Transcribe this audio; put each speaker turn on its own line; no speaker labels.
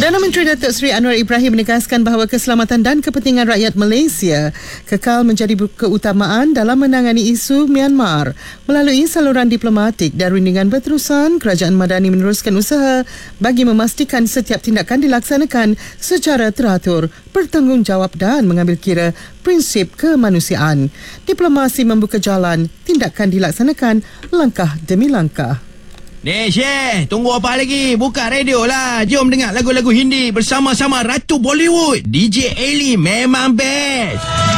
Perdana Menteri Datuk Seri Anwar Ibrahim menegaskan bahawa keselamatan dan kepentingan rakyat Malaysia kekal menjadi keutamaan dalam menangani isu Myanmar. Melalui saluran diplomatik dan rundingan berterusan, Kerajaan Madani meneruskan usaha bagi memastikan setiap tindakan dilaksanakan secara teratur, bertanggungjawab dan mengambil kira prinsip kemanusiaan. Diplomasi membuka jalan, tindakan dilaksanakan langkah demi langkah.
Syekh, tunggu apa lagi? Buka radio lah. Jom dengar lagu-lagu Hindi bersama-sama Ratu Bollywood. DJ Ailey memang best.